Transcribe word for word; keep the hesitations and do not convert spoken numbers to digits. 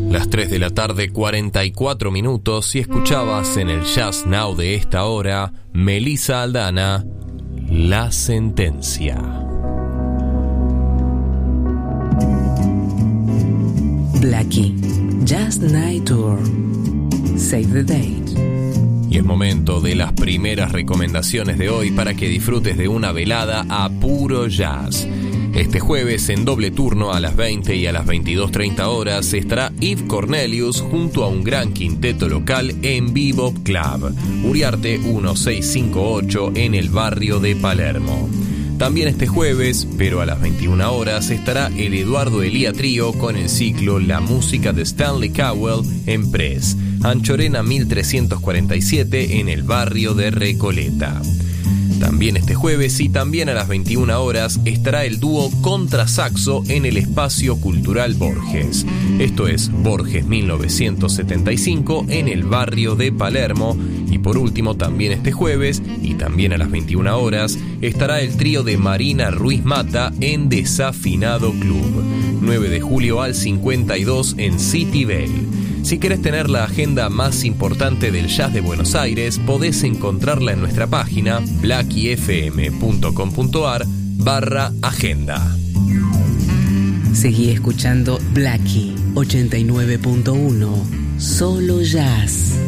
Las tres de la tarde, cuarenta y cuatro minutos, y escuchabas en el Jazz Now de esta hora, Melissa Aldana, La Sentencia. Blackie, Jazz Night Tour, Save the Date. Y es momento de las primeras recomendaciones de hoy para que disfrutes de una velada a puro jazz. Este jueves, en doble turno a las veinte y a las veintidós treinta horas, estará Yves Cornelius junto a un gran quinteto local en Bebop Club, Uriarte mil seiscientos cincuenta y ocho, en el barrio de Palermo. También este jueves, pero a las veintiuna horas, estará el Eduardo Elía Trío con el ciclo La música de Stanley Cowell en Press, Anchorena mil trescientos cuarenta y siete, en el barrio de Recoleta. También este jueves y también a las veintiuna horas estará el dúo Contrasaxo en el Espacio Cultural Borges. Esto es Borges mil novecientos setenta y cinco, en el barrio de Palermo. Y por último, también este jueves y también a las veintiuna horas estará el trío de Marina Ruiz Mata en Desafinado Club, nueve de julio al cincuenta y dos, en City Bell. Si querés tener la agenda más importante del jazz de Buenos Aires, podés encontrarla en nuestra página blackiefm.com.ar barra agenda. Seguí escuchando Blackie ochenta y nueve punto uno, solo jazz.